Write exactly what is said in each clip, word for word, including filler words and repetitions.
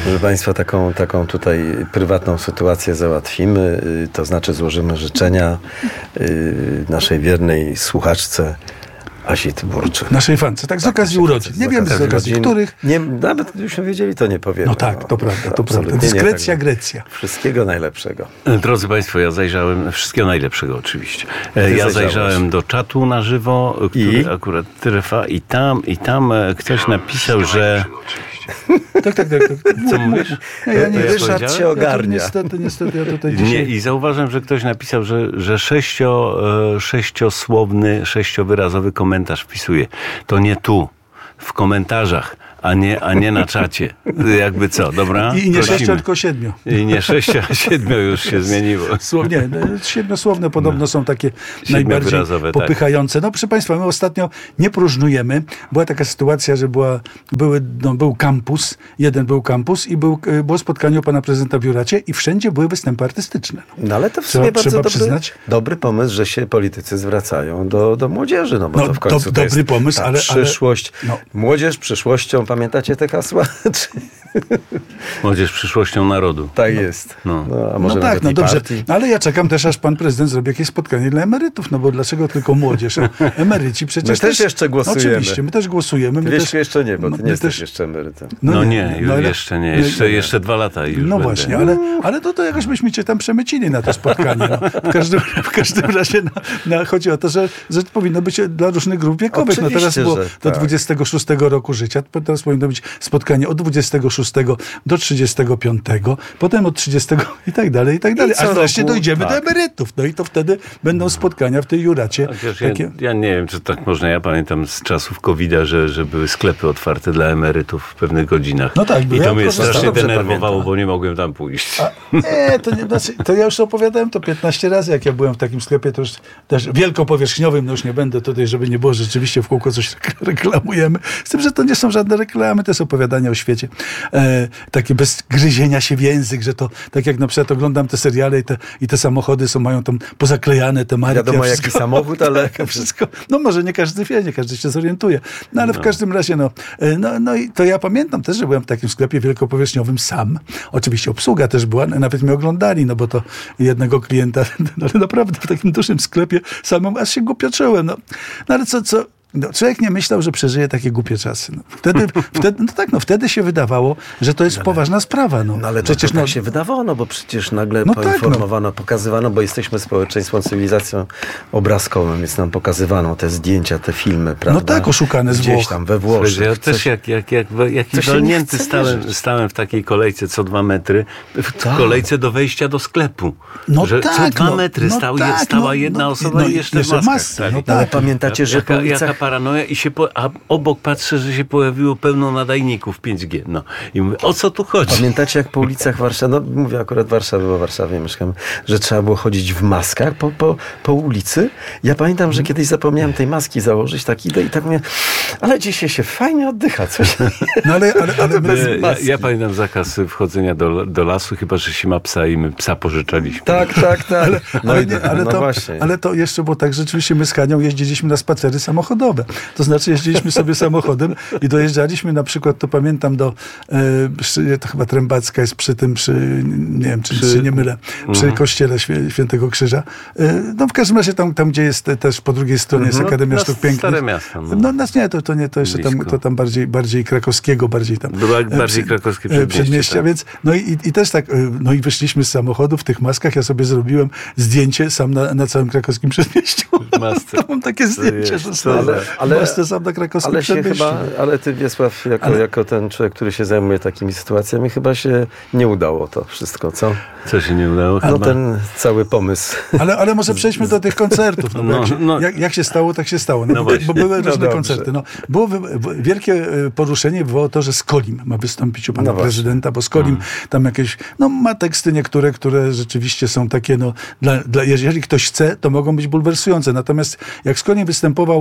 Proszę Państwa, taką, taką tutaj prywatną sytuację załatwimy, to znaczy złożymy życzenia naszej wiernej słuchaczce Asi Tyburczyk. Naszej fance, tak z okazji urodzin. Nie wiem z okazji których. Nie, nawet gdybyśmy wiedzieli, to nie powiemy. No tak, to prawda, to prawda. Dyskrecja, nie, tak, Grecja. Wszystkiego najlepszego. Drodzy Państwo, ja zajrzałem, wszystkiego najlepszego oczywiście. Ty ja zajrzałeś. zajrzałem do czatu na żywo, który I? akurat trwa i tam, i tam ktoś napisał, że... Tak, tak, tak. tak. Co mówisz? Ja, ja nie Ryszard się ogarnia. Ja niestety, niestety, ja tutaj dzisiaj... Nie, i zauważyłem, że ktoś napisał, że, że sześcio, sześciosłowny, sześciowyrazowy komentarz wpisuje. To nie tu, w komentarzach, a nie, a nie na czacie. Jakby co, dobra? I nie sześciu, tylko siedmiu. I nie sześciu, a siedmiu już się zmieniło. Nie, siedmiosłowne podobno no. są takie najbardziej popychające. No proszę Państwa, my ostatnio nie próżnujemy. Była taka sytuacja, że była, były, no, był kampus, jeden był kampus i był, było spotkanie u pana prezydenta w Juracie i wszędzie były występy artystyczne. No ale to w sumie trzeba, bardzo trzeba dobry, dobry pomysł, że się politycy zwracają do, do młodzieży. No bo no, to w końcu do, to dobry jest pomysł, ale... przyszłość. Ale, no. Młodzież przyszłością, pamiętacie te hasła? Młodzież przyszłością narodu. Tak no. jest. No, no, a może no tak, no dobrze. Partii? Ale ja czekam też, aż pan prezydent zrobi jakieś spotkanie dla emerytów, no bo dlaczego tylko młodzież? Emeryci przecież My też, też jeszcze głosujemy. No, oczywiście, my też głosujemy. My Wiesz, też, jeszcze nie, bo ty nie jesteś też, jeszcze emerytem. No, no nie, no, ale, jeszcze nie. Jeszcze, nie, jeszcze dwa lata i już No będę. właśnie, ale, ale to, to jakoś byśmy cię tam przemycili na to spotkanie. No. W, każdym, w każdym razie no, no, chodzi o to, że, że powinno być dla różnych grup wiekowych. No teraz było do tak. dwudziestego szóstego roku życia, teraz powinno być spotkanie od dwudziestego szóstego do trzydziestego piątego, potem od trzydziestego i tak dalej, i tak dalej. Aż wreszcie roku, dojdziemy tak. do emerytów. No i to wtedy będą spotkania w tej Juracie. Takie... Ja, ja nie wiem, czy tak można. Ja pamiętam z czasów kowida, że, że były sklepy otwarte dla emerytów w pewnych godzinach. No tak, I to ja mnie strasznie denerwowało, pamiętam. bo nie mogłem tam pójść. A, nie, to, nie znaczy, to ja już opowiadałem to piętnaście razy, jak ja byłem w takim sklepie, to już też wielkopowierzchniowym, no już nie będę tutaj, żeby nie było, że rzeczywiście w kółko coś reklamujemy. Z tym, że to nie są żadne reklamy, to jest opowiadania o świecie. E, takie bez gryzienia się w język, że to tak jak na przykład oglądam te seriale i te, i te samochody są, mają tam pozaklejane te marki. Wiadomo jaki samochód, ale... wszystko. No może nie każdy wie, nie każdy się zorientuje. No ale no. w każdym razie, no, no, no i to ja pamiętam też, że byłem w takim sklepie wielkopowierzchniowym sam. Oczywiście obsługa też była, nawet mnie oglądali, no bo to jednego klienta, no, ale naprawdę w takim dużym sklepie samym aż się głupio czułem. No, no ale co, co No, człowiek nie myślał, że przeżyje takie głupie czasy. No, wtedy, wtedy, no tak, no wtedy się wydawało, że to jest ale, poważna sprawa. No, no ale przecież to tak no, się wydawało, no bo przecież nagle no poinformowano, tak, no. pokazywano, bo jesteśmy społeczeństwem, cywilizacją obrazkową, więc nam pokazywano te zdjęcia, te filmy, prawda? No tak, oszukane z Gdzieś Włoch. tam we Włoszech. Ja też coś, jak, jak, jak, jak walnięty stałem, stałem w takiej kolejce co dwa metry, w tak. kolejce do wejścia do sklepu. No że tak, co dwa no, metry no stał, tak, stała no, jedna no, osoba no, i jeszcze w maskach. No no, tak. ale pamiętacie, że jaka, po ulicach... jaka paranoja i się po, a obok patrzę, że się pojawiło pełno nadajników pięć G. No. I mówię, o co tu chodzi? Pamiętacie, jak po ulicach Warszawy, no mówię akurat Warszawy, bo w Warszawie mieszkam, że trzeba było chodzić w maskach po, po, po ulicy? Ja pamiętam, że kiedyś zapomniałem tej maski założyć, tak idę i tak mówię, ale dzisiaj się fajnie oddycha coś. No ale, ale, ale bez ja, ja pamiętam zakaz wchodzenia do, do lasu, chyba że się ma psa i my psa pożyczaliśmy. Tak, tak, tak. Ale, no ale, nie, ale, no to, właśnie. ale to jeszcze było tak, że rzeczywiście my z Hanią jeździliśmy na spacery samochodowe. To znaczy jeździliśmy sobie samochodem i dojeżdżaliśmy na przykład, to pamiętam do, e, przy, to chyba Trębacka jest przy tym, przy, nie wiem, czy przy, się nie mylę, przy mhm. kościele Świe, Świętego Krzyża. E, no w każdym razie tam, tam gdzie jest też po drugiej stronie jest no, Akademia Sztuk Pięknych. Stare miasto. No, no nas nie, to, to nie, to jeszcze tam, to tam bardziej, bardziej krakowskiego, bardziej tam. Była bardziej przy, krakowskie przedmieście. przedmieścia, tak. Więc, no i, i też tak, no i wyszliśmy z samochodu w tych maskach, ja sobie zrobiłem zdjęcie sam na, na całym krakowskim przedmieściu. To mam takie zdjęcie, że sam, ale, ale, masce sam na krakowskim ale się przedmieściu. Chyba, ale ty, Wiesław, jako, ale... jako ten człowiek, który się zajmuje takimi sytuacjami, chyba się nie udało to wszystko, co? Co się nie udało? No chyba? ten cały pomysł. Ale, ale może przejdźmy do tych koncertów. No, no, jak, się, no. Jak, jak się stało, tak się stało. No, no bo, bo były różne no koncerty. No, było wy, wielkie poruszenie było to, że Skolim ma wystąpić u pana no prezydenta, bo Skolim hmm. tam jakieś, no ma teksty niektóre, które rzeczywiście są takie, no, dla, dla, jeżeli ktoś chce, to mogą być bulwersujące. Natomiast jak Skolim występował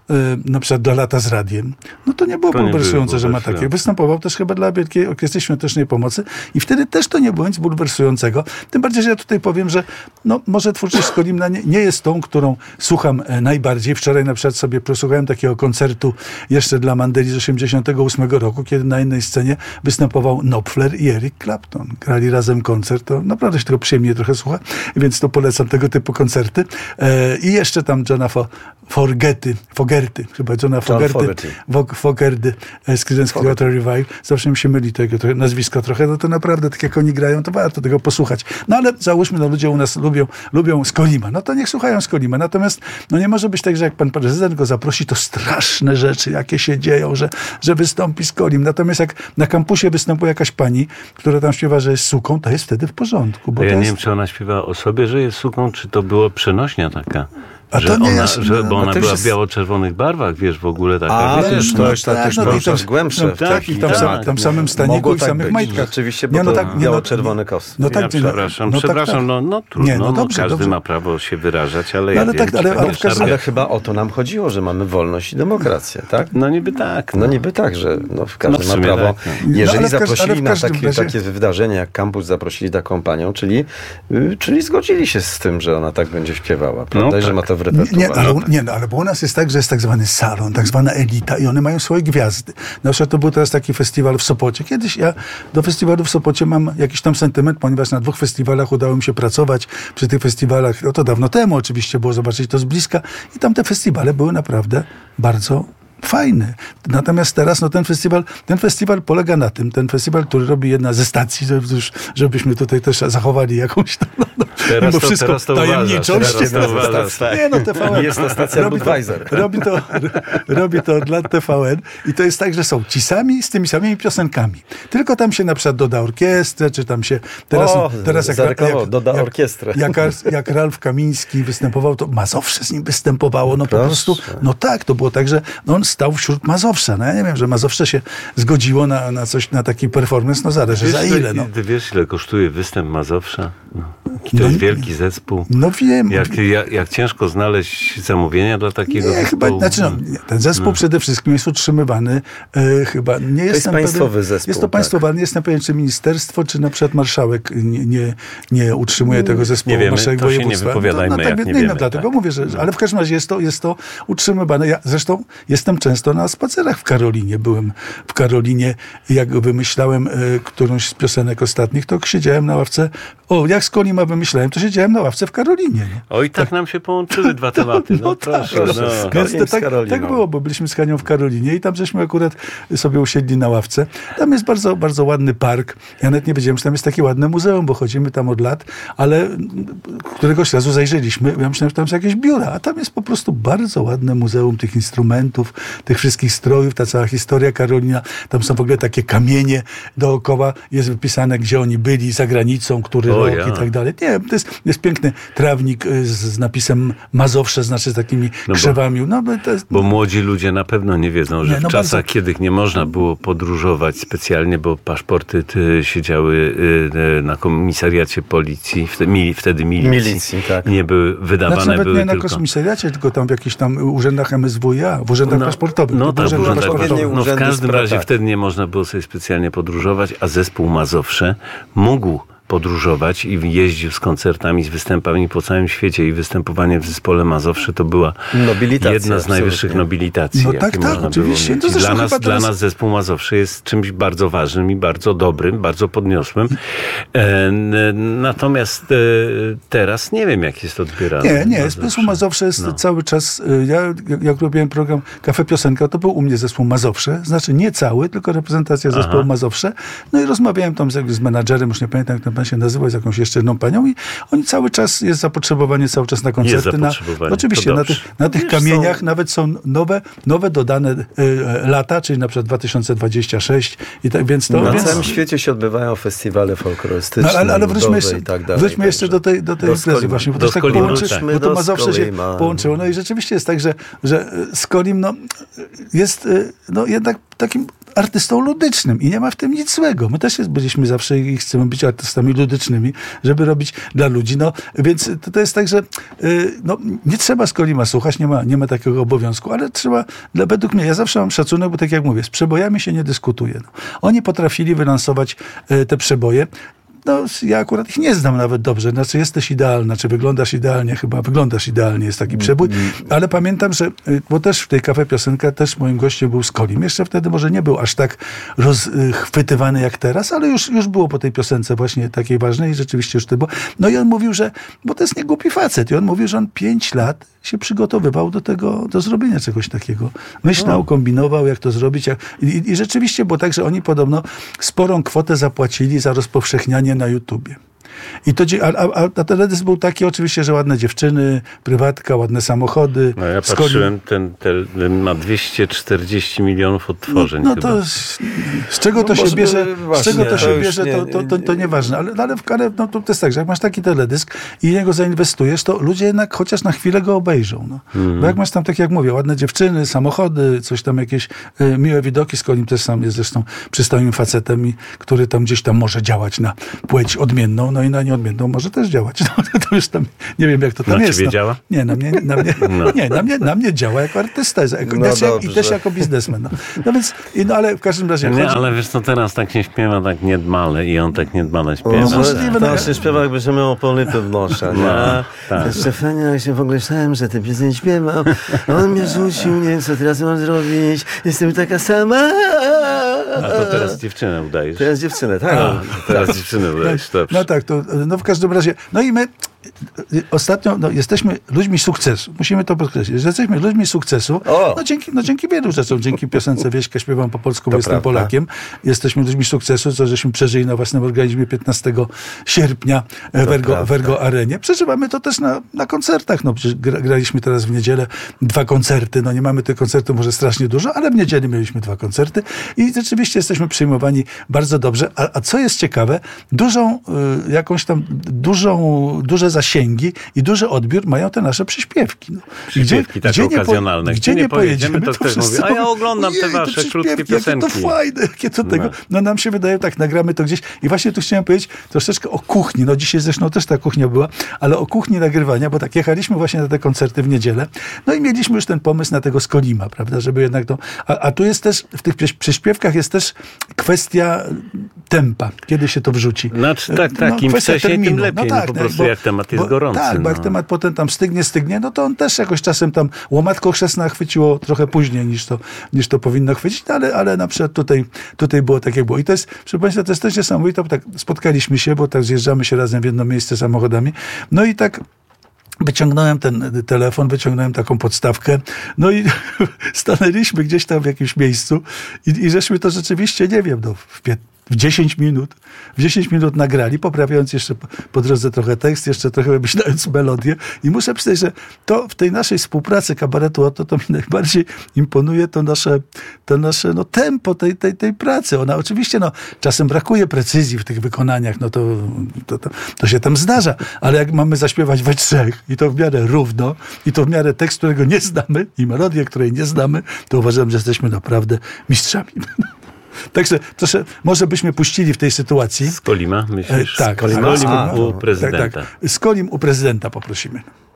na przykład dla Lata z radiem, no to nie było To nie bulwersujące, było że ma bulwersujące. takie. Występował też chyba dla Wielkiej Orkiestry Świątecznej Pomocy i wtedy też to nie było nic bulwersującego. Tym bardziej, że ja tutaj powiem, że no, może twórczość Skolimna nie, nie jest tą, którą słucham e, najbardziej. Wczoraj na przykład sobie przesłuchałem takiego koncertu jeszcze dla Mandeli z osiemdziesiątego ósmego roku, kiedy na innej scenie występował Knopfler i Eric Clapton. Grali razem koncert. To naprawdę się tego przyjemnie trochę słucha, więc to polecam tego typu koncerty. E, I jeszcze tam Johna Fo, Forgety, Fogerty, chyba Johna Fogerty, Fogerty. Fog- Fogerty e, z Creedence Clearwater Revival. Zawsze mi się myli to jego trochę, nazwisko trochę, no to naprawdę tak jak oni grają, to warto tego posłuchać. No ale załóżmy, no ludzie u nas lubią, lubią Skolima, no to niech słuchają Skolima. Natomiast no nie może być tak, że jak pan prezydent go zaprosi, to straszne rzeczy, jakie się dzieją, że, że wystąpi Skolim. Natomiast jak na kampusie występuje jakaś pani, która tam śpiewa, że jest suką, to jest wtedy w porządku. Bo Ja to nie jest... wiem, czy ona śpiewała o sobie, że jest suką, czy to była przenośnia taka. A że to nie ona, jest- że, no, bo no ona to już była jest- w biało-czerwonych barwach, wiesz, w ogóle taka. A, wiesz, wiesz, no, to już tak, też no, było i tam- już głębsze. no, w tak, takich i tam, tak, sam, tam samym staniku Mogło i w tak samych być. majtkach. Rzeczywiście, bo Nie, no to tak, nie, no- biało-czerwony kos. No ja tak, nie, no- przepraszam, no tak, przepraszam, tak. no, no trudno, Nie, no no, dobrze, każdy dobrze. ma prawo się wyrażać, ale No, ja ale wiem, tak, czy ale- takie ale w każdym- szarpie- Ale chyba o to nam chodziło, że mamy wolność i demokrację, tak? No niby tak. No niby tak, że no, każdy No w ma sumie prawo. tak, no. Jeżeli No, ale w każ- zaprosili ale w na każdym takie, razie- takie wydarzenie jak Campus, zaprosili taką panią, czyli, y, czyli zgodzili się z tym, że ona tak będzie śpiewała, prawda? I że tak. ma to w Nie, repertuarze. nie, ale, nie, no, ale bo u nas jest tak, że jest tak zwany salon, tak zwana elita i one mają swoje gwiazdy. Na przykład to był teraz taki festiwal w Sopocie. Kiedyś ja do festiwalu w Sopocie mam jakiś tam sentyment, ponieważ na dwóch festiwalach udało mi się pracować. Przy tych festiwalach, no to dawno temu oczywiście było zobaczyć to z bliska i tam te festiwale były naprawdę bardzo fajny. Natomiast teraz no, ten festiwal ten festiwal polega na tym, ten festiwal, który robi jedna ze stacji, żeby, już- żebyśmy tutaj też zachowali jakąś tam, no, no, Teraz bo to- wszystko teraz to tajemniczość. uważasz, teraz to Nie, uważasz, tak. Nie, no T V N. Jest to stacja robi to, Budweiser. robi to, robi to od lat T V N i to jest tak, że są ci sami z tymi samymi piosenkami. Tylko tam się na przykład doda orkiestrę, czy tam się teraz, O, teraz jak, zareklamował, jak, doda jak, orkiestrę. Jak, jak Ralf Kamiński występował, to Mazowsze z nim występowało. No po Proszę. prostu, no tak, to było tak, że no on stał wśród Mazowsza. No ja nie wiem, że Mazowsze się zgodziło na, na coś, na taki performance, no zależy Wiesz, za ile, no. Ty wiesz, ile kosztuje występ Mazowsza? No. To No jest nie- wielki zespół. No wiem. Jak, jak, jak ciężko znaleźć zamówienia dla takiego Nie, chyba, zespołu? znaczy no, nie, ten zespół przede wszystkim jest utrzymywany e, chyba, nie jest jestem państwowy pewien, zespół, jest to tak. państwowy, ale nie jestem pewien, czy ministerstwo, czy na przykład marszałek nie, nie, nie utrzymuje tego zespołu, Nie wiemy, marszałek to się nie województwa. wypowiadajmy, no, jak tak, nie no, wiemy, dlatego tak. mówię, że, ale w każdym razie jest to, jest to utrzymywane. Ja zresztą jestem często na spacerach w Karolinie. Byłem w Karolinie, jak wymyślałem e, którąś z piosenek ostatnich, to siedziałem na ławce, o, jak z Kolima wymyślałem, to siedziałem na ławce w Karolinie. No. Oj, tak nam się połączyły dwa tematy. No, No tak, proszę, no. no. Więc Kolim to z tak, Karoliną. tak było, bo byliśmy z Hanią w Karolinie i tam żeśmy akurat sobie usiedli na ławce. Tam jest bardzo, bardzo ładny park. Ja nawet nie wiedziałem, że tam jest takie ładne muzeum, bo chodzimy tam od lat, ale któregoś razu zajrzeliśmy, ja myślałem, że tam są jakieś biura, a tam jest po prostu bardzo ładne muzeum tych instrumentów, tych wszystkich strojów, ta cała historia Karolina. Tam są w ogóle takie kamienie dookoła, jest wypisane, gdzie oni byli, za granicą, który O rok ja. i tak dalej. Nie, to jest, jest piękny trawnik y, z, z napisem Mazowsze, znaczy z takimi bo- krzewami. No, bo to jest, Bo młodzi ludzie na pewno nie wiedzą, że Nie, no w czasach, bardzo- kiedy nie można było podróżować specjalnie, bo paszporty ty, siedziały y, y, na komisariacie policji, wtedy, mili, wtedy milicji, Milicji, tak. nie były wydawane, znaczy nawet były nie na tylko... komisariacie, tylko tam w jakichś tam urzędach M S W i A, w urzędach paszportowych. No To tak, w urzędy urzędach paszportowe. paszportowych. No w Urzędy każdym spraw, razie tak. wtedy nie można było sobie specjalnie podróżować, a zespół Mazowsze mógł podróżować i jeździł z koncertami, z występami po całym świecie i występowanie w zespole Mazowsze to była Nobilitacja, jedna z najwyższych absolutnie. nobilitacji, No jakie tak, tak, można oczywiście. było mieć. To I zresztą Dla nas, chyba dla teraz- nas zespół Mazowsze jest czymś bardzo ważnym i bardzo dobrym, bardzo podniosłym. E, n- natomiast e, teraz nie wiem, jak jest odbierane. Nie, nie, Mazowsze. zespół Mazowsze jest No. cały czas, y, ja jak, jak robiłem program Kafe Piosenka, to był u mnie zespół Mazowsze, znaczy nie cały, tylko reprezentacja zespołu Aha. Mazowsze. No i rozmawiałem tam z, z menadżerem, już nie pamiętam, jak ten pan się nazywał, z jakąś jeszcze jedną panią i oni cały czas, jest zapotrzebowanie cały czas na koncerty. Na, zapotrzebowanie, oczywiście, to na dobrze. tych, na tych Wiesz, kamieniach są- nawet są nowe, nowe dodane y, y, lata, czyli na przykład dwa tysiące dwadzieścia sześć i tak, więc to... Na więc, całym świecie się odbywają festiwale folklorystyczne, no, ale, ale wróćmy ludowe jeszcze, i tak dalej. wróćmy jeszcze Także do tej, do tej do imprezy Skolima. właśnie, bo Do to tak Skolima, połączy, tak. bo to Do Mazowsze się Skolima. połączyło. No i rzeczywiście jest tak, że, że Skolim no, jest no, jednak takim artystą ludycznym i nie ma w tym nic złego. My też jest, byliśmy zawsze i chcemy być artystami ludycznymi, żeby robić dla ludzi. No, więc to, to jest tak, że yy, no, nie trzeba Skolima słuchać, nie ma, nie ma takiego obowiązku, ale trzeba, dla, według mnie, ja zawsze mam szacunek, bo tak jak mówię, z przebojami się nie dyskutuje. No. Oni potrafili wylansować yy, te przeboje. No, ja akurat ich nie znam nawet dobrze. Znaczy, jesteś idealna, czy wyglądasz idealnie, chyba wyglądasz idealnie, jest taki przebój. Ale pamiętam, że, bo też w tej Cafe Piosenka też moim gościem był Skolim. Jeszcze wtedy może nie był aż tak rozchwytywany jak teraz, ale już, już było po tej piosence właśnie takiej ważnej i rzeczywiście już to było. No i on mówił, że, bo to jest niegłupi facet, i on mówił, że on pięć lat się przygotowywał do tego, do zrobienia czegoś takiego. Myślał, kombinował, jak to zrobić. Jak... I, I rzeczywiście było tak, że oni podobno sporą kwotę zapłacili za rozpowszechnianie na YouTubie. I to, a, a, a teledysk był taki oczywiście, że ładne dziewczyny, prywatka, ładne samochody. No ja patrzyłem, ten, ten ma dwieście czterdzieści milionów odtworzeń. No, no chyba. to z, z czego to no się bierze, właśnie, z czego to się to bierze, nie, to, to, to, to nieważne. Ale, ale, ale no, to jest tak, że jak masz taki teledysk i niego zainwestujesz, to ludzie jednak chociaż na chwilę go obejrzą. No. Mm. Bo jak masz tam, tak jak mówię, ładne dziewczyny, samochody, coś tam jakieś y, miłe widoki, z Kolim też sam jest zresztą przystojnym facetem, i, który tam gdzieś tam może działać na płeć odmienną, no i na nieodmienną może też działać. No, to już tam, nie wiem, jak to tam na jest. Ciebie no. działa? Nie, na mnie, na mnie, no. nie, na mnie, na mnie działa jako artysta jako, no też, i też jako biznesmen. No, no więc, no ale w każdym razie... Nie, chodzi... ale wiesz, to teraz tak się śpiewa, tak niedbale i on tak niedbale śpiewa. No, możliwe, to no. się śpiewa, jakby się miał polity w nosze. No, tak. Stefania, ja się w ogóle myślałem, że ten piosen śpiewał. On mnie rzucił, nie wiem, co teraz mam zrobić. Jestem taka sama. A to teraz dziewczynę udajesz. Teraz dziewczynę, tak. A, teraz dziewczynę udajesz, dobrze. No tak, to no w każdym razie... No i my ostatnio no, jesteśmy ludźmi sukcesu. Musimy to podkreślić, że jesteśmy ludźmi sukcesu. No dzięki, no dzięki wielu rzeczom. Dzięki piosence Wieśka śpiewam po polsku, bo jestem prawda. Polakiem. Jesteśmy ludźmi sukcesu, co żeśmy przeżyli na własnym organizmie piętnastego sierpnia w Ergo, w Ergo Arenie. Przeżywamy to też na, na koncertach. No przecież gra, graliśmy teraz w niedzielę dwa koncerty. No nie mamy tych koncertów może strasznie dużo, ale w niedzielę mieliśmy dwa koncerty i rzeczywiście jesteśmy przyjmowani bardzo dobrze. A, a co jest ciekawe, dużą y, jakąś tam dużą, duże zasięgi i duży odbiór mają te nasze przyśpiewki. No. Przyśpiewki takie okazjonalne. Gdzie nie pojedziemy, to ktoś mówi, a ja oglądam te wasze krótkie piosenki. Jakie to fajne, jakie to tego. No nam się wydaje, tak nagramy to gdzieś. I właśnie tu chciałem powiedzieć troszeczkę o kuchni. No dzisiaj zresztą też ta kuchnia była, ale o kuchni nagrywania, bo tak jechaliśmy właśnie na te koncerty w niedzielę, no i mieliśmy już ten pomysł na tego Skolima, prawda, żeby jednak to... A, a tu jest też, w tych przyśpiewkach jest też kwestia tempa, kiedy się to wrzuci. Znaczy tak, tak, no, im wcześniej, terminu. tym lepiej, no, tak, no, po prostu bo, jak temat jest bo, gorący. Tak, bo no. jak temat potem tam stygnie, stygnie, no to on też jakoś czasem tam łomatko chrzestna chwyciło trochę później niż to, niż to powinno chwycić, no, ale, ale na przykład tutaj, tutaj było tak, jak było. I to jest, proszę Państwa, to jest też niesamowite, bo tak spotkaliśmy się, bo tak zjeżdżamy się razem w jedno miejsce samochodami, no i tak wyciągnąłem ten telefon, wyciągnąłem taką podstawkę, no i stanęliśmy gdzieś tam w jakimś miejscu i, i żeśmy to rzeczywiście, nie wiem, no, w w dziesięć minut, w dziesięć minut nagrali, poprawiając jeszcze po, po drodze trochę tekst, jeszcze trochę wymyślając melodię. I muszę przyznać, że to w tej naszej współpracy kabaretu Oto to mi najbardziej imponuje to nasze, to nasze no, tempo tej, tej, tej pracy. Ona oczywiście, no, czasem brakuje precyzji w tych wykonaniach, no to, to, to, to się tam zdarza, ale jak mamy zaśpiewać we trzech i to w miarę równo i to w miarę tekst, którego nie znamy i melodię, której nie znamy, to uważam, że jesteśmy naprawdę mistrzami. Także proszę, może byśmy puścili w tej sytuacji. Skolima, myślisz? E, tak. Skolima Skolim u prezydenta. Tak, tak. Skolim u prezydenta poprosimy.